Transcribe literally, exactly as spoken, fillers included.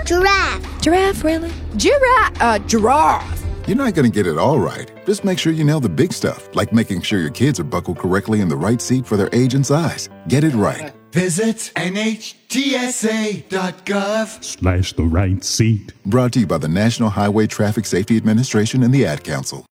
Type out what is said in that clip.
Giraffe. Giraffe, really? Giraffe. Uh, giraffe. You're not going to get it all right. Just make sure you nail the big stuff, like making sure your kids are buckled correctly in the right seat for their age and size. Get it right. Visit N H T S A dot gov slash the right seat. Brought to you by the National Highway Traffic Safety Administration and the Ad Council.